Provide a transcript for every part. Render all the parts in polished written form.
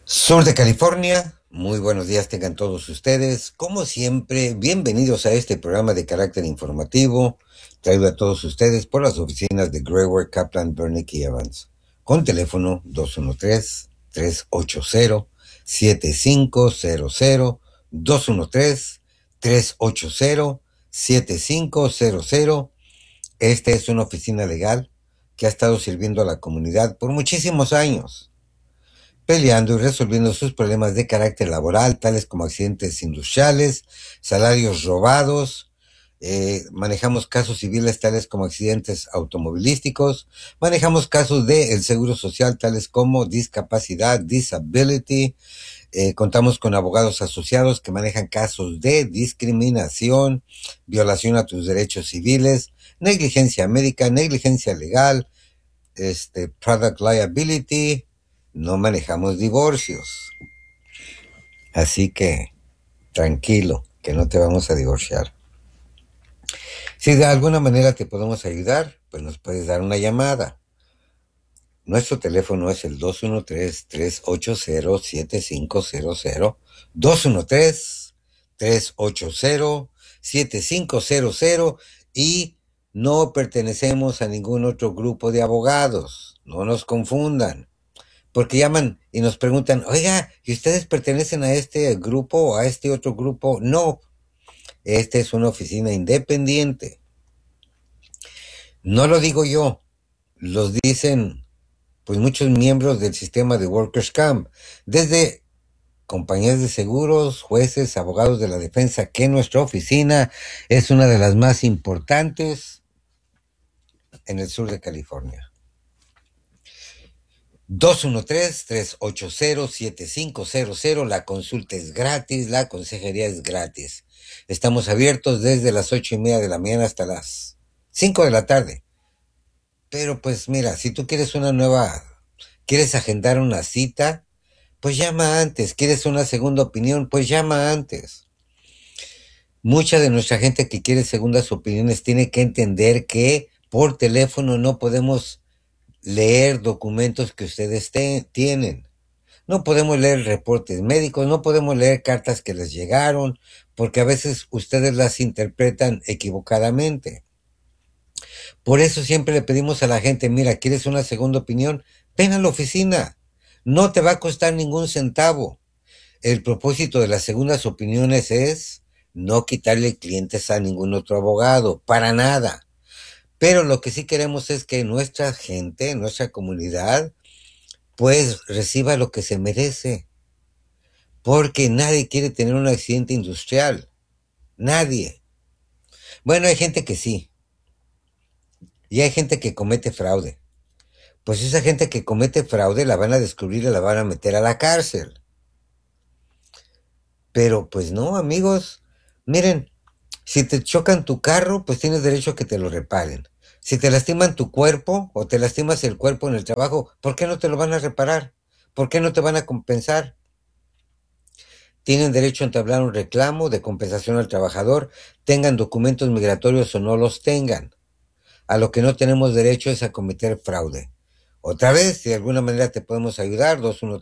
Sur de California, muy buenos días tengan todos ustedes. Como siempre, bienvenidos a este programa de carácter informativo, traído a todos ustedes por las oficinas de Greyward, Kaplan, Bernick y Evans, con teléfono 213-380-7500, 213-380-7500. Esta es una oficina legal que ha estado sirviendo a la comunidad por muchísimos años, peleando y resolviendo sus problemas de carácter laboral, tales como accidentes industriales, salarios robados. Manejamos casos civiles tales como accidentes automovilísticos, manejamos casos del seguro social tales como discapacidad, disability. Contamos con abogados asociados que manejan casos de discriminación, violación a tus derechos civiles, negligencia médica, negligencia legal, product liability. No manejamos divorcios. Así que tranquilo, que no te vamos a divorciar. Si de alguna manera te podemos ayudar, pues nos puedes dar una llamada. Nuestro teléfono es el 213-380-7500, 213-380-7500, y no pertenecemos a ningún otro grupo de abogados. No nos confundan. Porque llaman y nos preguntan, oiga, ¿y ustedes pertenecen a este grupo o a este otro grupo? No, esta es una oficina independiente. No lo digo yo, los dicen pues muchos miembros del sistema de Workers' Camp, desde compañías de seguros, jueces, abogados de la defensa, que nuestra oficina es una de las más importantes en el sur de California. 213-380-7500. La consulta es gratis, la consejería es gratis. Estamos abiertos desde las 8:30 de la mañana hasta las 5 de la tarde. Pero pues mira, si tú quieres agendar una cita, pues llama antes. ¿Quieres una segunda opinión? Pues llama antes. Mucha de nuestra gente que quiere segundas opiniones tiene que entender que por teléfono no podemos leer documentos que ustedes tienen. No podemos leer reportes médicos, no podemos leer cartas que les llegaron, porque a veces ustedes las interpretan equivocadamente. Por eso siempre le pedimos a la gente, mira, ¿quieres una segunda opinión? Ven a la oficina. No te va a costar ningún centavo. El propósito de las segundas opiniones es no quitarle clientes a ningún otro abogado, para nada. Pero lo que sí queremos es que nuestra gente, nuestra comunidad, pues reciba lo que se merece. Porque nadie quiere tener un accidente industrial. Nadie. Bueno, hay gente que sí. Y hay gente que comete fraude. Pues esa gente que comete fraude la van a descubrir y la van a meter a la cárcel. Pero pues no, amigos. Miren, si te chocan tu carro, pues tienes derecho a que te lo reparen. Si te lastiman tu cuerpo o te lastimas el cuerpo en el trabajo, ¿por qué no te lo van a reparar? ¿Por qué no te van a compensar? Tienen derecho a entablar un reclamo de compensación al trabajador, tengan documentos migratorios o no los tengan. A lo que no tenemos derecho es a cometer fraude. Otra vez, si de alguna manera te podemos ayudar,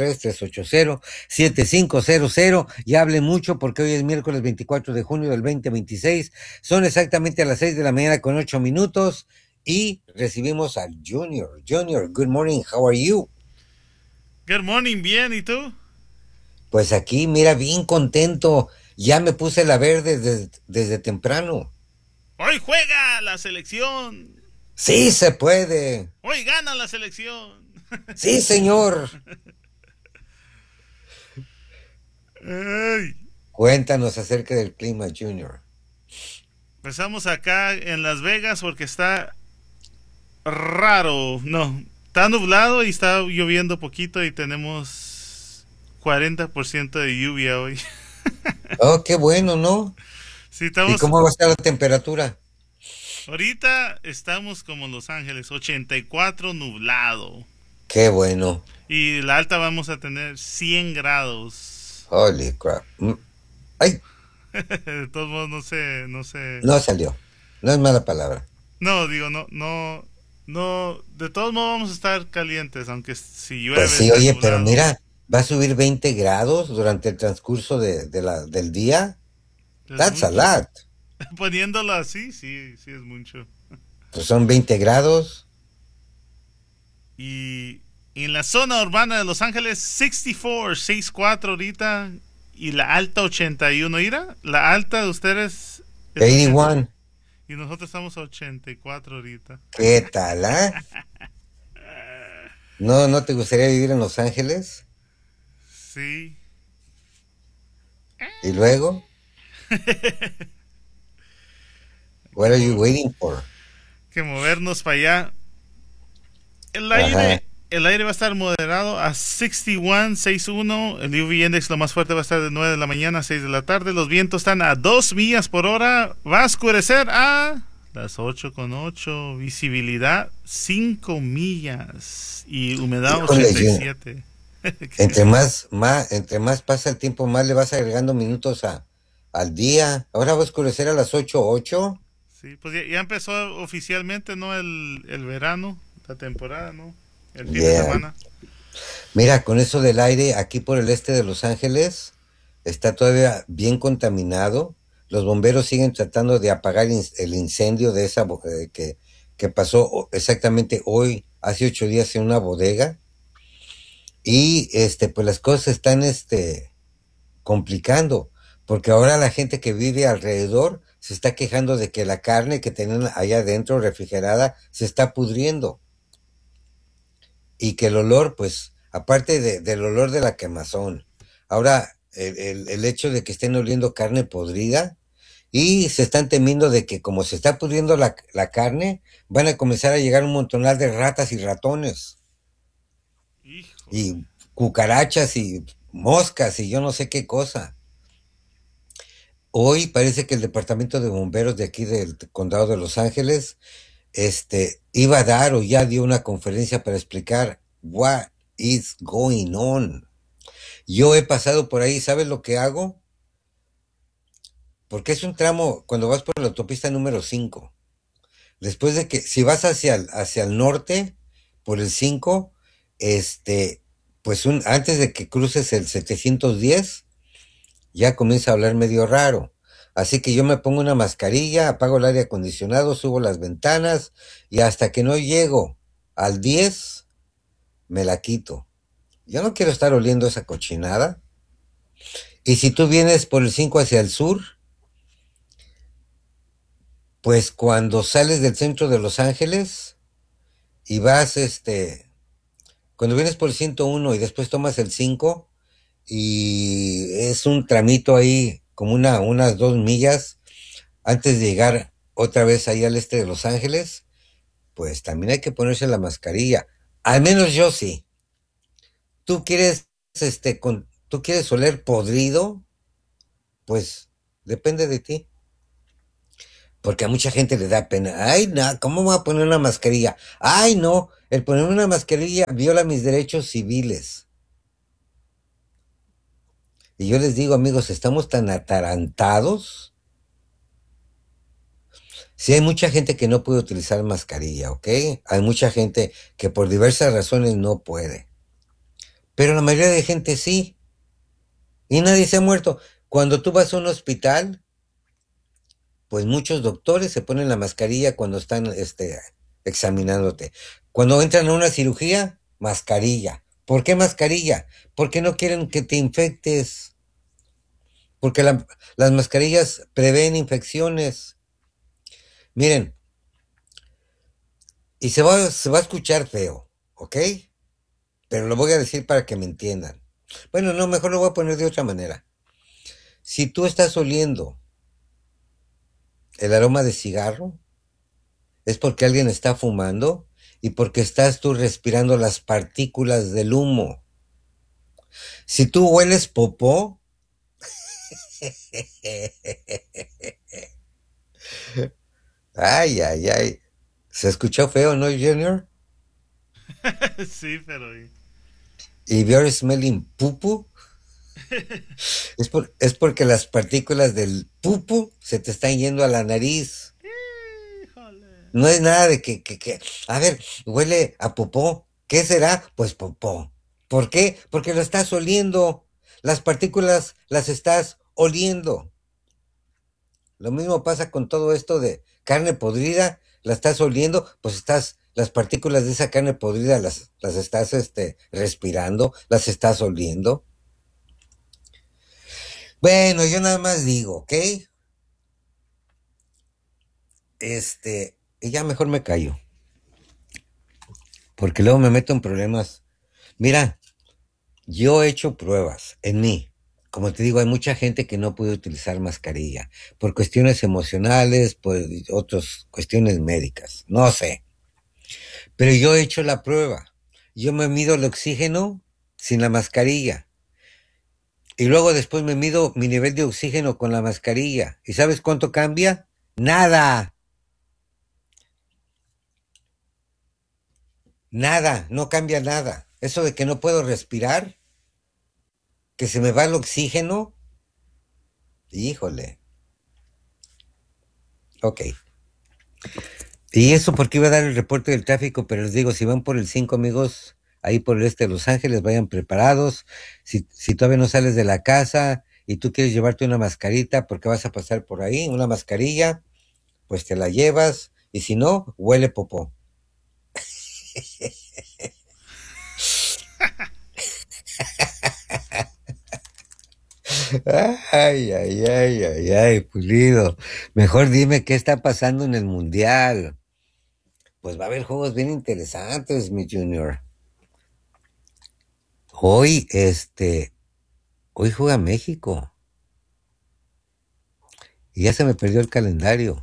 213-380-7500, y hable mucho porque hoy es miércoles 24 de junio del 2026. Son exactamente a las 6 de la mañana con 8 minutos y recibimos al Junior. Junior, good morning, how are you? Good morning, bien, ¿y tú? Pues aquí, mira, bien contento. Ya me puse la verde desde temprano. Hoy juega la selección. Sí se puede. Hoy gana la selección. Sí, señor. Ay, Cuéntanos acerca del clima, Junior. empezamos acá en Las Vegas porque está raro. No, está nublado y está lloviendo poquito y tenemos 40% de lluvia hoy. Oh, qué bueno, ¿no? Sí, ¿Y estamos. cómo va a estar la temperatura? Ahorita estamos como en Los Ángeles, 84 nublado. Qué bueno. Y la alta vamos a tener 100 grados. Holy crap. Ay, De todos modos, no sé, no sé. no salió. No es mala palabra. No, digo, no, no, de todos modos vamos a estar calientes, aunque si Pues llueve sí, está oye, pero nublado. mira, va a subir 20 grados durante el transcurso del día. Es That's a mucho. lot. Poniéndolo así, sí, sí es mucho. Pues son 20 grados. Y en la zona urbana de Los Ángeles, 64, 64 ahorita. Y la alta 81. Mira, la alta de ustedes es 80. 81. Y nosotros estamos a 84 ahorita. ¿Qué tal, ah? ¿No, no te gustaría vivir en Los Ángeles? Sí. Y luego, que, what are you waiting for? que movernos para allá. El Ajá. aire, el aire va a estar moderado a 61, 61. El UV index lo más fuerte va a estar de 9 de la mañana a 6 de la tarde. Los vientos están a 2 millas por hora. Va a oscurecer a las 8:08. Visibilidad 5 millas. Y humedad Híjole, Jun, 87. entre más pasa el tiempo, más le vas agregando minutos al día. Ahora va a oscurecer a las 8:08. Sí, pues ya empezó oficialmente, ¿no? El verano, la temporada, ¿no? El fin de Yeah. semana. Mira, con eso del aire, aquí por el este de Los Ángeles, está todavía bien contaminado. Los bomberos siguen tratando de apagar el incendio de que pasó exactamente hoy, hace 8 días, en una bodega. Y pues las cosas se están complicando, porque ahora la gente que vive alrededor se está quejando de que la carne que tienen allá adentro refrigerada se está pudriendo y que el olor, pues, aparte del olor de la quemazón, ahora el hecho de que estén oliendo carne podrida y se están temiendo de que como se está pudriendo la carne, van a comenzar a llegar un montonal de ratas y ratones Híjole. y cucarachas y moscas y yo no sé qué cosa. Hoy parece que el departamento de bomberos de aquí del condado de Los Ángeles, iba a dar o ya dio una conferencia para explicar what is going on. Yo he pasado por ahí, ¿sabes lo que hago? Porque es un tramo cuando vas por la autopista número 5. Después de que, si vas hacia el norte, por el 5, pues antes de que cruces el 710, ya comienza a hablar medio raro. Así que yo me pongo una mascarilla, apago el aire acondicionado, subo las ventanas y hasta que no llego al 10, me la quito. Yo no quiero estar oliendo esa cochinada. Y si tú vienes por el 5 hacia el sur, pues cuando sales del centro de Los Ángeles y vas, cuando vienes por el 101 y después tomas el 5 y es un tramito ahí como unas 2 millas antes de llegar otra vez ahí al este de Los Ángeles, pues también hay que ponerse la mascarilla. Al menos yo sí. ¿Tú quieres, tú quieres oler podrido? Pues depende de ti. Porque a mucha gente le da pena. Ay, no, ¿cómo me voy a poner una mascarilla? Ay, no, el ponerme una mascarilla viola mis derechos civiles. Y yo les digo, amigos, estamos tan atarantados. Sí, hay mucha gente que no puede utilizar mascarilla, ¿ok? Hay mucha gente que por diversas razones no puede. Pero la mayoría de gente sí. Y nadie se ha muerto. Cuando tú vas a un hospital, pues muchos doctores se ponen la mascarilla cuando están examinándote. Cuando entran a una cirugía, mascarilla. ¿Por qué mascarilla? Porque no quieren que te infectes. Porque las mascarillas prevén infecciones. Miren, y se va a escuchar feo, ¿ok? Pero lo voy a decir para que me entiendan. Bueno, no, mejor lo voy a poner de otra manera. Si tú estás oliendo el aroma de cigarro, es porque alguien está fumando y porque estás tú respirando las partículas del humo. Si tú hueles popó, ay, ay, ay, se escuchó feo, ¿no, Junior? Sí, pero... Y you're smelling pupu, es porque las partículas del pupu se te están yendo a la nariz. Híjole. No es nada de a ver, huele a popó. ¿Qué será? Pues popó. ¿Por qué? Porque lo estás oliendo. Las partículas las estás oliendo. Lo mismo pasa con todo esto de carne podrida, la estás oliendo, pues las partículas de esa carne podrida las estás respirando, las estás oliendo. Bueno, yo nada más digo, ¿ok? Y ya mejor me callo, porque luego me meto en problemas. Mira, yo he hecho pruebas en mí. Como te digo, hay mucha gente que no puede utilizar mascarilla por cuestiones emocionales, por otras cuestiones médicas, no sé. Pero yo he hecho la prueba. Yo me mido el oxígeno sin la mascarilla. Y luego después me mido mi nivel de oxígeno con la mascarilla. ¿Y sabes cuánto cambia? Nada, nada, no cambia nada. Eso de que no puedo respirar, que se me va el oxígeno, híjole. Ok. Y eso porque iba a dar el reporte del tráfico, pero les digo, si van por el 5 amigos, ahí por el este de Los Ángeles, vayan preparados. Si todavía no sales de la casa y tú quieres llevarte una mascarita porque vas a pasar por ahí, una mascarilla, pues te la llevas. Y si no, huele popó. Ay, ay, ay, ay, ay, Pulido. Mejor dime qué está pasando en el mundial. Pues va a haber juegos bien interesantes, mi Junior. Hoy, hoy juega México. Y ya se me perdió el calendario.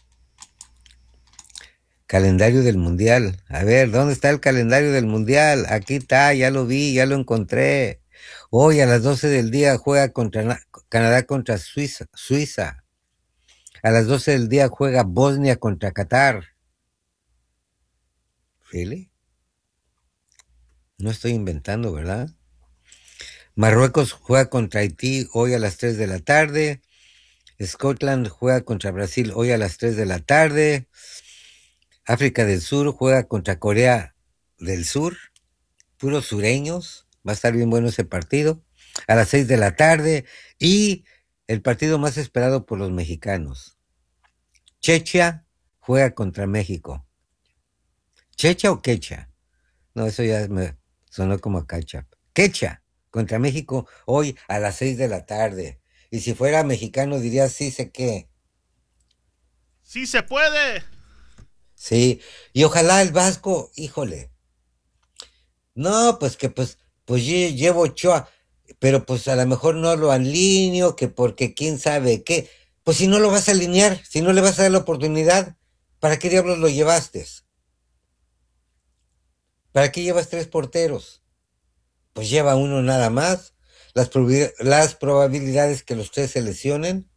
Calendario del mundial. A ver, ¿dónde está el calendario del mundial? Aquí está, ya lo vi, ya lo encontré. Hoy a las 12 del día juega Canadá contra Suiza. A las 12 del día juega Bosnia contra Qatar. ¿Really? No estoy inventando, ¿verdad? Marruecos juega contra Haití hoy a las 3 de la tarde. Scotland juega contra Brasil hoy a las 3 de la tarde. África del Sur juega contra Corea del Sur. Puros sureños. Va a estar bien bueno ese partido. A las 6 de la tarde. Y el partido más esperado por los mexicanos. Checha juega contra México. ¿Checha o quecha? No, eso ya me sonó como a ketchup. Quecha contra México hoy a las 6 de la tarde. Y si fuera mexicano diría sí sé qué. ¡Sí se puede! Sí. Y ojalá el Vasco, híjole. No, pues llevo Ochoa, pero pues a lo mejor no lo alineo, que porque quién sabe qué. Pues si no lo vas a alinear, si no le vas a dar la oportunidad, ¿para qué diablos lo llevaste? ¿Para qué llevas tres porteros? Pues lleva uno nada más. Las probabilidades que los tres se lesionen,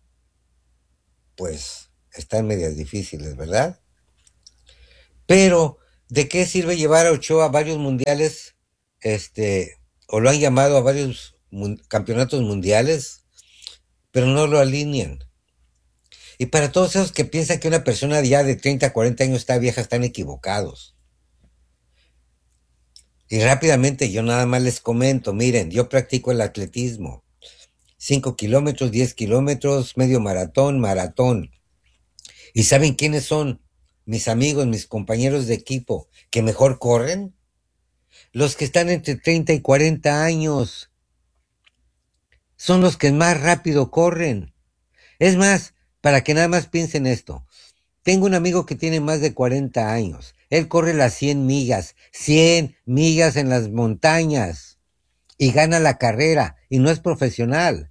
pues están medias difíciles, ¿verdad? Pero, ¿de qué sirve llevar a Ochoa a varios mundiales? Este, o lo han llamado a varios campeonatos mundiales, pero no lo alinean. Y para todos esos que piensan que una persona ya de 30, 40 años está vieja, están equivocados. Y rápidamente yo nada más les comento, miren, yo practico el atletismo. 5 kilómetros, 10 kilómetros, medio maratón, maratón. ¿Y saben quiénes son mis amigos, mis compañeros de equipo que mejor corren? Los que están entre 30 y 40 años. Son los que más rápido corren. Es más, para que nada más piensen esto. Tengo un amigo que tiene más de 40 años. Él corre las 100 millas en las montañas y gana la carrera y no es profesional.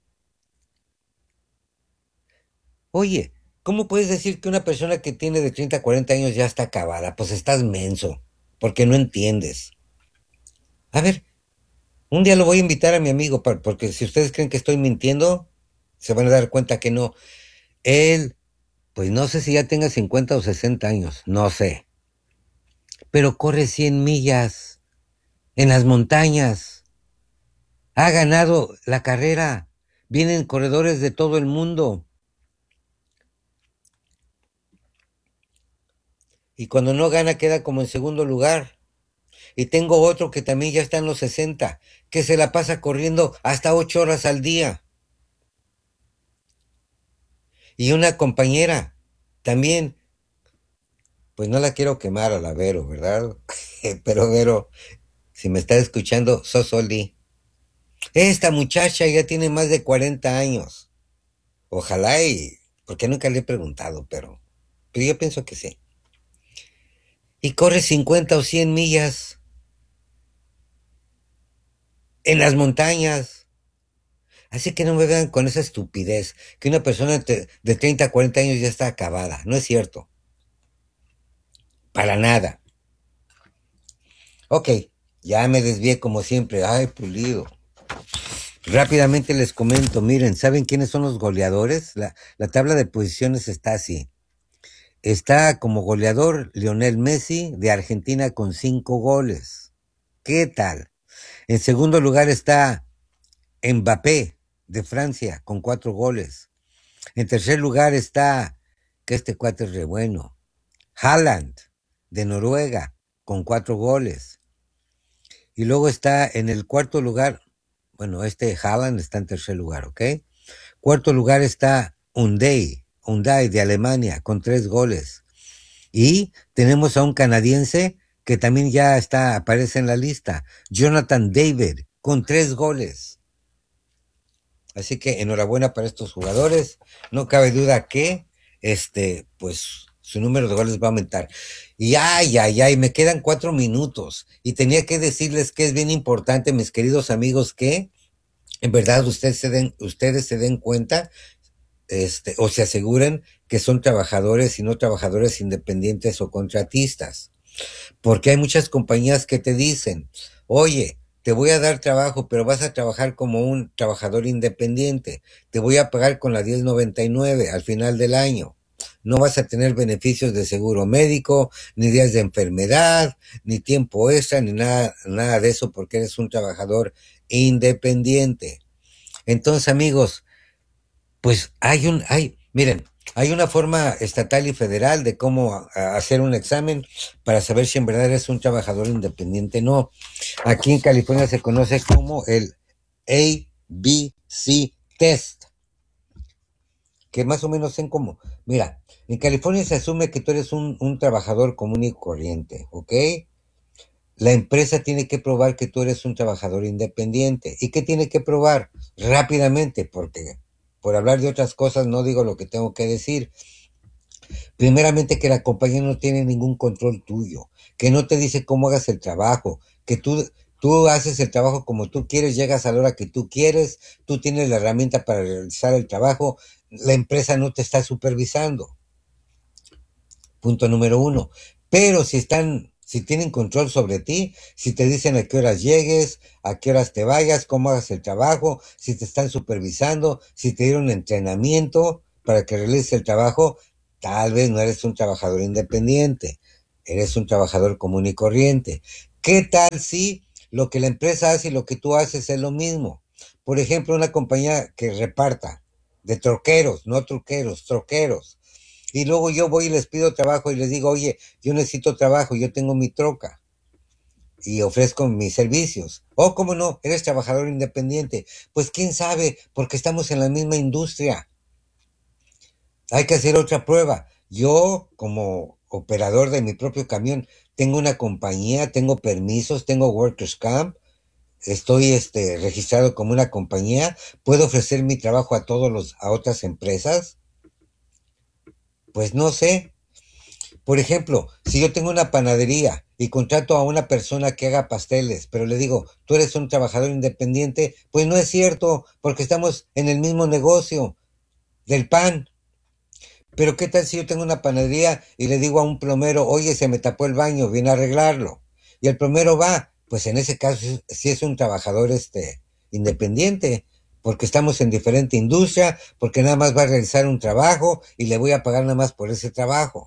Oye, ¿cómo puedes decir que una persona que tiene de 30 a 40 años ya está acabada? Pues estás menso, porque no entiendes. A ver, un día lo voy a invitar a mi amigo, porque si ustedes creen que estoy mintiendo, se van a dar cuenta que no. Él, pues no sé si ya tenga 50 o 60 años, no sé, pero corre 100 millas en las montañas. Ha ganado la carrera. Vienen corredores de todo el mundo. Y cuando no gana queda como en segundo lugar. Y tengo otro que también ya está en los 60, que se la pasa corriendo hasta 8 horas al día. Y una compañera también, pues no la quiero quemar a la Vero, ¿verdad? Pero Vero, si me está escuchando, Sosoli, esta muchacha ya tiene más de 40 años. Ojalá porque nunca le he preguntado, pero yo pienso que sí. Y corre 50 o 100 millas en las montañas. Así que no me vean con esa estupidez, que una persona de 30 a 40 años ya está acabada. No es cierto. Para nada. Ok, ya me desvié como siempre. Ay, pulido. Rápidamente les comento, miren, ¿saben quiénes son los goleadores? La tabla de posiciones está así. Está como goleador Lionel Messi de Argentina con 5 goles. ¿Qué tal? En segundo lugar está Mbappé de Francia con 4 goles. En tercer lugar está, que este cuate es re bueno, Haaland de Noruega con 4 goles. Y luego está en el cuarto lugar, bueno, este Haaland está en tercer lugar, ¿ok? Cuarto lugar está Hyundai de Alemania con 3 goles. Y tenemos a un canadiense que también ya aparece en la lista, Jonathan David, con 3 goles. Así que enhorabuena para estos jugadores. No cabe duda que, pues, su número de goles va a aumentar. Y ay, me quedan 4 minutos. Y tenía que decirles que es bien importante, mis queridos amigos, que en verdad ustedes se den cuenta, o se aseguren que son trabajadores y no trabajadores independientes o contratistas. Porque hay muchas compañías que te dicen, oye, te voy a dar trabajo, pero vas a trabajar como un trabajador independiente. Te voy a pagar con la 1099 al final del año. No vas a tener beneficios de seguro médico, ni días de enfermedad, ni tiempo extra, ni nada de eso, porque eres un trabajador independiente. Entonces, amigos, pues miren, hay una forma estatal y federal de cómo hacer un examen para saber si en verdad eres un trabajador independiente o no. Aquí en California se conoce como el ABC Test, que más o menos en como, mira, en California se asume que tú eres un trabajador común y corriente, ¿ok? La empresa tiene que probar que tú eres un trabajador independiente. ¿Y qué tiene que probar? Rápidamente, porque por hablar de otras cosas no digo lo que tengo que decir. Primeramente, que la compañía no tiene ningún control tuyo, que no te dice cómo hagas el trabajo, que tú haces el trabajo como tú quieres, llegas a la hora que tú quieres, tú tienes la herramienta para realizar el trabajo, la empresa no te está supervisando. Punto número uno. Pero si tienen control sobre ti, si te dicen a qué horas llegues, a qué horas te vayas, cómo hagas el trabajo, si te están supervisando, si te dieron entrenamiento para que realices el trabajo, tal vez no eres un trabajador independiente, eres un trabajador común y corriente. ¿Qué tal si lo que la empresa hace y lo que tú haces es lo mismo? Por ejemplo, una compañía que reparta de troqueros, no truqueros, troqueros, y luego yo voy y les pido trabajo y les digo, oye, yo necesito trabajo, yo tengo mi troca y ofrezco mis servicios. Oh, ¿cómo no? Eres trabajador independiente. Pues quién sabe, porque estamos en la misma industria. Hay que hacer otra prueba. Yo, como operador de mi propio camión, tengo una compañía, tengo permisos, tengo Workers Camp, estoy registrado como una compañía, puedo ofrecer mi trabajo a otras empresas. Pues no sé. Por ejemplo, si yo tengo una panadería y contrato a una persona que haga pasteles, pero le digo, tú eres un trabajador independiente, pues no es cierto, porque estamos en el mismo negocio del pan. Pero ¿qué tal si yo tengo una panadería y le digo a un plomero, oye, se me tapó el baño, viene a arreglarlo? Y el plomero va, pues en ese caso sí es un trabajador independiente, porque estamos en diferente industria, porque nada más va a realizar un trabajo y le voy a pagar nada más por ese trabajo.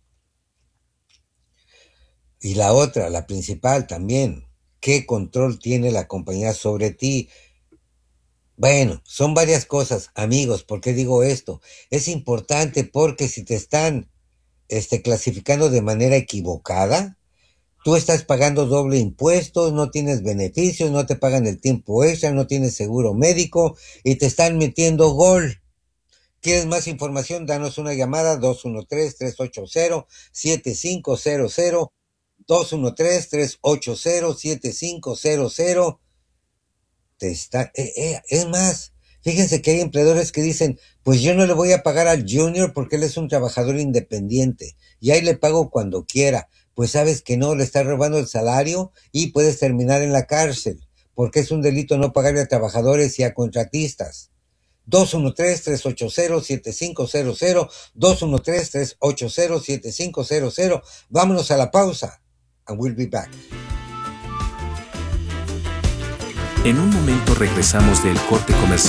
Y la otra, la principal también, ¿qué control tiene la compañía sobre ti? Bueno, son varias cosas, amigos. ¿Por qué digo esto? Es importante porque si te están clasificando de manera equivocada, Tú estás pagando doble impuestos, no tienes beneficios, no te pagan el tiempo extra, no tienes seguro médico y te están metiendo gol. ¿Quieres más información? Danos una llamada 213-380-7500, 213-380-7500. Es más, fíjense que hay empleadores que dicen, pues yo no le voy a pagar al junior porque él es un trabajador independiente y ahí le pago cuando quiera. Pues sabes que no, le estás robando el salario y puedes terminar en la cárcel, porque es un delito no pagarle a trabajadores y a contratistas. 213-380-7500, 213-380-7500. Vámonos a la pausa, and we'll be back. En un momento regresamos del corte comercial.